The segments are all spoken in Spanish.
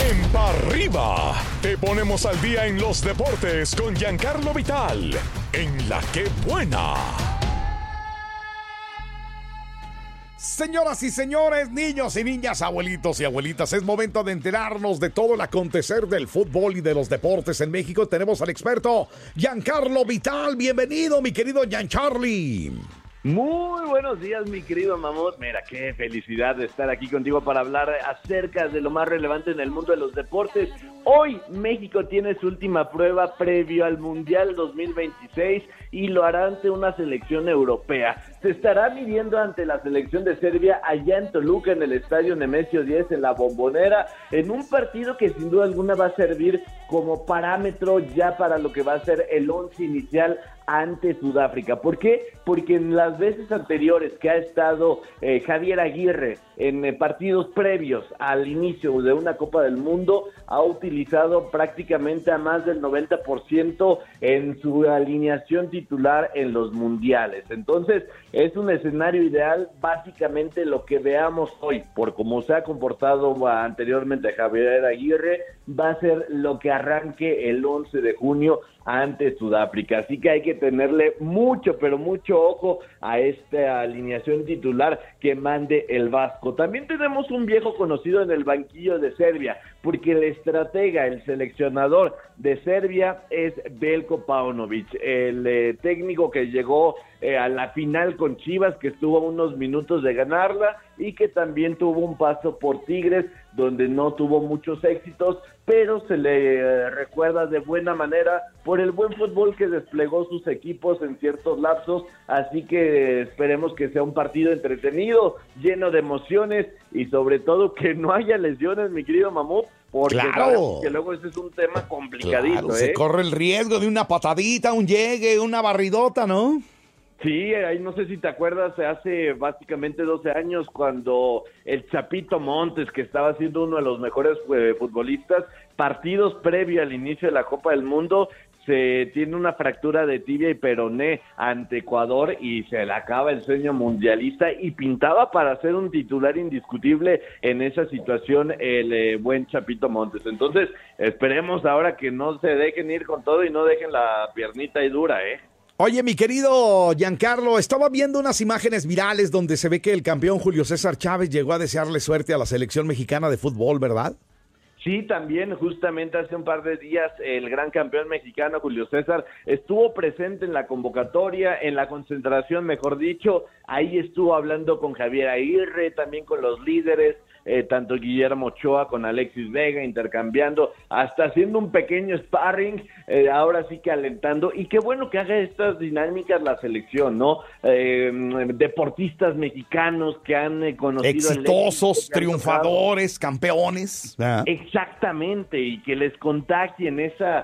En Pa' Arriba te ponemos al día en los deportes con Giancarlo Vital, en La Que Buena. Señoras y señores, niños y niñas, abuelitos y abuelitas, es momento de enterarnos de todo el acontecer del fútbol y de los deportes en México. Tenemos al experto Giancarlo Vital. Bienvenido, mi querido Giancarli. Muy buenos días, mi querido Mamut. Mira, qué felicidad de estar aquí contigo para hablar acerca de lo más relevante en el mundo de los deportes. Hoy México tiene su última prueba previo al Mundial 2026 y lo hará ante una selección europea. Se estará midiendo ante la selección de Serbia allá en Toluca, en el estadio Nemesio 10, en la Bombonera, en un partido que sin duda alguna va a servir como parámetro ya para lo que va a ser el once inicial ante Sudáfrica. ¿Por qué? Porque en las veces anteriores que ha estado Javier Aguirre en partidos previos al inicio de una Copa del Mundo, ha utilizado prácticamente a más del 90% en su alineación titular en los mundiales. Entonces, es un escenario ideal, básicamente lo que veamos hoy, por cómo se ha comportado anteriormente Javier Aguirre, va a ser lo que arranque el 11 de junio ante Sudáfrica. Así que hay que tenerle mucho, pero mucho ojo a esta alineación titular que mande el Vasco. También tenemos un viejo conocido en el banquillo de Serbia, porque el estratega, el seleccionador de Serbia es Veljko Paunović, el técnico que llegó a la final con Chivas, que estuvo a unos minutos de ganarla y que también tuvo un paso por Tigres, donde no tuvo muchos éxitos, pero se le recuerda de buena manera por el buen fútbol que desplegó sus equipos en ciertos lapsos. Así que esperemos que sea un partido entretenido, lleno de emociones y sobre todo que no haya lesiones, mi querido Mamut, porque claro, que luego ese es un tema complicadito. Claro, se corre el riesgo de una patadita, un llegue, una barridota, ¿no? Sí, ahí no sé si te acuerdas, hace básicamente 12 años cuando el Chapito Montes, que estaba siendo uno de los mejores futbolistas, partidos previo al inicio de la Copa del Mundo, se tiene una fractura de tibia y peroné ante Ecuador y se le acaba el sueño mundialista y pintaba para ser un titular indiscutible en esa situación el buen Chapito Montes. Entonces, esperemos ahora que no se dejen ir con todo y no dejen la piernita ahí dura, Oye, mi querido Giancarlo, estaba viendo unas imágenes virales donde se ve que el campeón Julio César Chávez llegó a desearle suerte a la selección mexicana de fútbol, ¿verdad? Sí, también justamente hace un par de días el gran campeón mexicano Julio César estuvo presente en la convocatoria, en la concentración, mejor dicho. Ahí estuvo hablando con Javier Aguirre, también con los líderes, tanto Guillermo Ochoa con Alexis Vega, intercambiando, hasta haciendo un pequeño sparring, ahora sí que alentando, y qué bueno que haga estas dinámicas la selección, ¿no? Deportistas mexicanos que han conocido exitosos, triunfadores, campeones. Exactamente, y que les contagien esa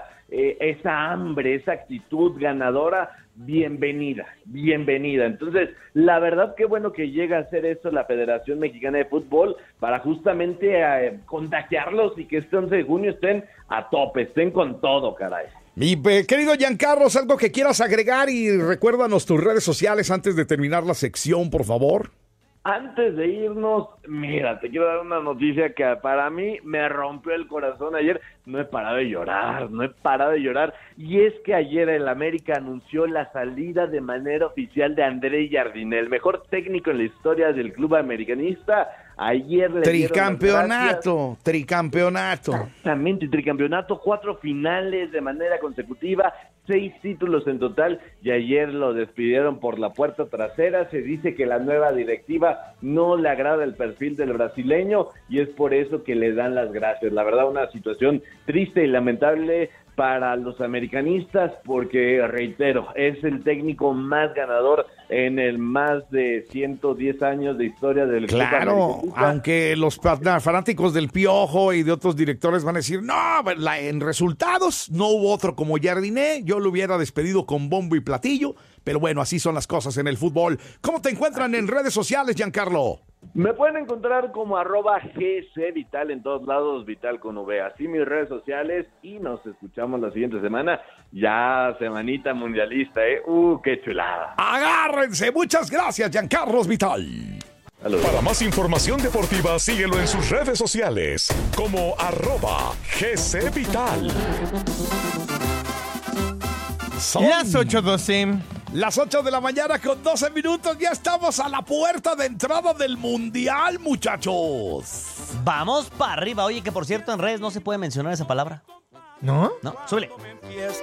hambre, esa actitud ganadora. Bienvenida. Entonces, la verdad, qué bueno que llega a hacer eso la Federación Mexicana de Fútbol para justamente contagiarlos y que este 11 de junio estén a tope, estén con todo, caray. Mi querido Giancarlo, ¿algo que quieras agregar? Y recuérdanos tus redes sociales antes de terminar la sección, por favor. Antes de irnos, mira, te quiero dar una noticia que para mí me rompió el corazón ayer. No he parado de llorar. Y es que ayer el América anunció la salida de manera oficial de André Jardine, el mejor técnico en la historia del club americanista. Ayer le tricampeonato. Exactamente, tricampeonato, 4 finales de manera consecutiva, 6 títulos en total, y ayer lo despidieron por la puerta trasera. Se dice que la nueva directiva no le agrada el perfil del brasileño y es por eso que le dan las gracias. La verdad, una situación triste y lamentable para los americanistas, porque, reitero, es el técnico más ganador en el más de 110 años de historia del club. Claro, aunque los fanáticos del Piojo y de otros directores van a decir, no, en resultados no hubo otro como Jardine, yo lo hubiera despedido con bombo y platillo, pero bueno, así son las cosas en el fútbol. ¿Cómo te encuentran en redes sociales, Giancarlo? Me pueden encontrar como @GCVital en todos lados, Vital con V. Así mis redes sociales, y nos escuchamos la siguiente semana. Ya semanita mundialista, qué chulada. Agárrense, muchas gracias, Giancarlo Vital. Saludos. Para más información deportiva, síguelo en sus redes sociales como @GCVital. Las 8:12. Las 8 de la mañana con 12 minutos. Ya estamos a la puerta de entrada del Mundial, muchachos. Vamos para arriba. Oye, que por cierto, en redes no se puede mencionar esa palabra. ¿No? ¿No? Súbele.